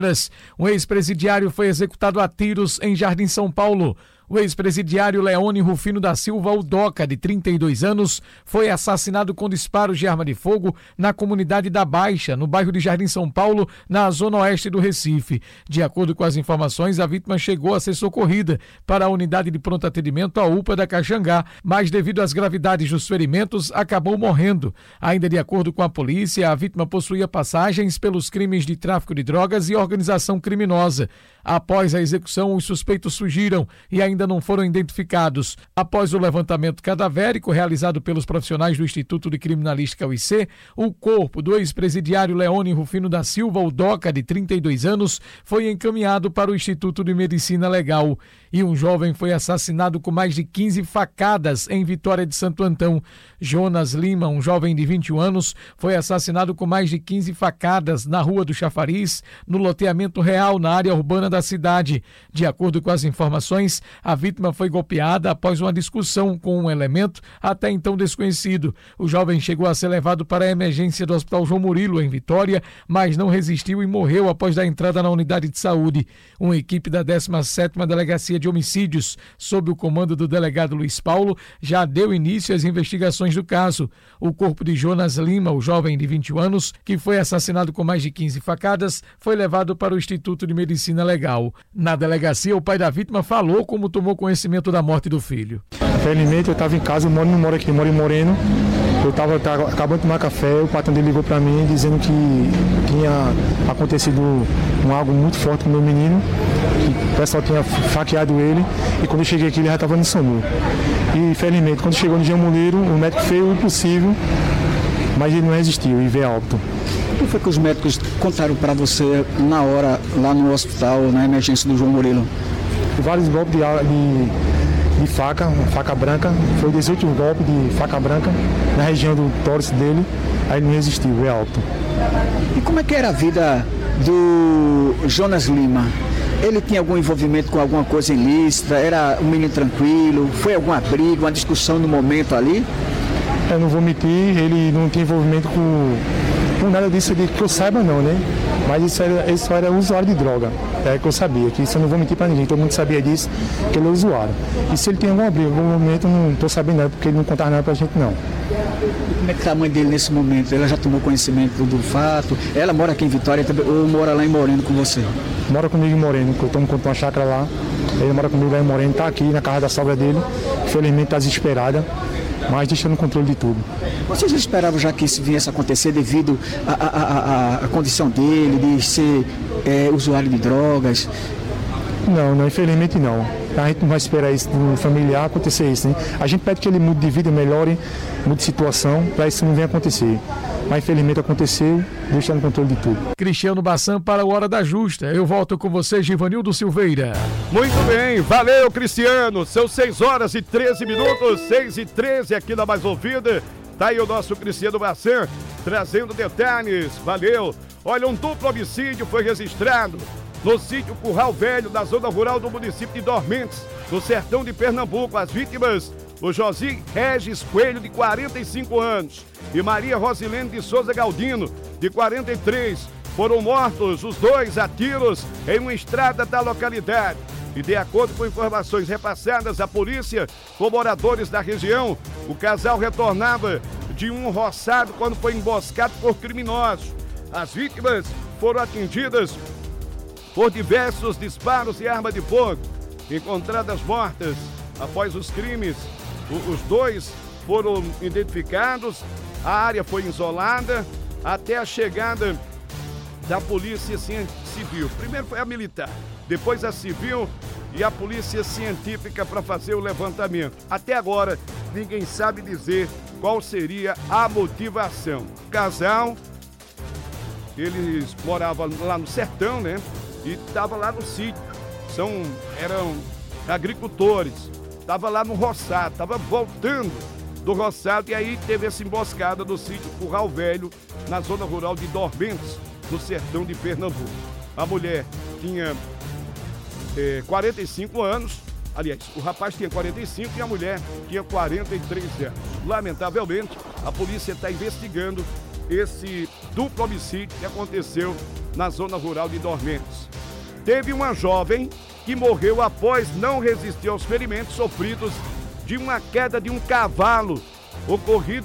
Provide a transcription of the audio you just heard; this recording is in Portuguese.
Um ex-presidiário foi executado a tiros em Jardim São Paulo. O ex-presidiário Leone Rufino da Silva Udoca, de 32 anos, foi assassinado com disparos de arma de fogo na comunidade da Baixa, no bairro de Jardim São Paulo, na zona oeste do Recife. De acordo com as informações, a vítima chegou a ser socorrida para a unidade de pronto atendimento, a UPA da Caxangá, mas devido às gravidades dos ferimentos, acabou morrendo. Ainda de acordo com a polícia, a vítima possuía passagens pelos crimes de tráfico de drogas e organização criminosa. Após a execução, os suspeitos fugiram e ainda não foram identificados. Após o levantamento cadavérico realizado pelos profissionais do Instituto de Criminalística UIC, o corpo do ex-presidiário Leone Rufino da Silva Udoca, de 32 anos, foi encaminhado para o Instituto de Medicina Legal. E um jovem foi assassinado com mais de 15 facadas em Vitória de Santo Antão. Jonas Lima, um jovem de 21 anos, foi assassinado com mais de 15 facadas na Rua do Chafariz, no loteamento real, na área urbana da cidade. De acordo com as informações, a vítima foi golpeada após uma discussão com um elemento até então desconhecido. O jovem chegou a ser levado para a emergência do Hospital João Murilo, em Vitória, mas não resistiu e morreu após a entrada na unidade de saúde. Uma equipe da 17ª Delegacia de Homicídios, sob o comando do delegado Luiz Paulo, já deu início às investigações do caso. O corpo de Jonas Lima, o jovem de 21 anos, que foi assassinado com mais de 15 facadas, foi levado para o Instituto de Medicina Legal. Na delegacia, o pai da vítima falou como tomou conhecimento da morte do filho. Felizmente, eu estava em casa, eu não moro aqui, eu moro em Moreno. Eu estava acabando de tomar café, o patrão dele ligou para mim dizendo que tinha acontecido algo muito forte com o meu menino, que o pessoal tinha faqueado ele, e quando eu cheguei aqui ele já estava no SAMU. E felizmente, quando chegou no João Murilo, o médico fez o impossível, mas ele não resistiu e veio a óbito. O que foi que os médicos contaram para você na hora, lá no hospital, na emergência do João Murilo? Vários golpes de faca branca, foi 18 golpes de faca branca na região do tórax dele, aí ele não resistiu, veio a óbito. E como é que era a vida do Jonas Lima? Ele tinha algum envolvimento com alguma coisa ilícita? Era um menino tranquilo? Foi alguma briga, uma discussão no momento ali? Eu não vou mentir, ele não tinha envolvimento com nada disso que eu saiba não, né? Mas ele só era usuário de droga, é que eu sabia, que isso eu não vou mentir pra ninguém, todo mundo sabia disso, que ele é usuário. E se ele tem alguma briga, em algum momento eu não tô sabendo nada, porque ele não contava nada pra gente não. E como é que tá a mãe dele nesse momento? Ela já tomou conhecimento do fato? Ela mora aqui em Vitória ou mora lá em Moreno com você? Mora comigo em Moreno, que eu tomo conta de uma chácara lá, ele mora comigo lá em Moreno, tá aqui na casa da sogra dele, infelizmente tá desesperada, mas deixando o controle de tudo. Vocês esperavam já que isso viesse a acontecer devido à condição dele, de ser usuário de drogas? Não, infelizmente não. A gente não vai esperar isso do familiar acontecer isso, né? A gente pede que ele mude de vida, melhore, mude de situação, para isso não venha acontecer. Mas infelizmente aconteceu, deixando o controle de tudo. Cristiano Bassan para o Hora da Justa. Eu volto com você, Givanildo Silveira. Muito bem, valeu, Cristiano. São 6h13, 6h13 aqui na Mais Ouvida. Tá aí o nosso Cristiano Bassan trazendo detalhes. Valeu. Olha, um duplo homicídio foi registrado no sítio Curral Velho, da zona rural do município de Dormentes, no sertão de Pernambuco. As vítimas, o Josi Regis Coelho, de 45 anos, e Maria Rosilene de Souza Galdino, de 43, foram mortos os dois a tiros em uma estrada da localidade. E de acordo com informações repassadas à polícia por moradores da região, o casal retornava de um roçado quando foi emboscado por criminosos. As vítimas foram atingidas por diversos disparos de arma de fogo. Encontradas mortas após os crimes, os dois foram identificados, a área foi isolada até a chegada da polícia civil. Primeiro foi a militar, depois a civil e a polícia científica para fazer o levantamento. Até agora, ninguém sabe dizer qual seria a motivação. O casal, eles moravam lá no sertão, né? E estava lá no sítio, eram agricultores, estava lá no roçado, estava voltando do roçado e aí teve essa emboscada do sítio Curral Velho, na zona rural de Dormentes, no sertão de Pernambuco. A mulher tinha 45 anos, aliás, o rapaz tinha 45 e a mulher tinha 43 anos. Lamentavelmente, a polícia está investigando esse duplo homicídio que aconteceu na zona rural de Dormentes. Teve uma jovem que morreu após não resistir aos ferimentos sofridos de uma queda de um cavalo ocorrido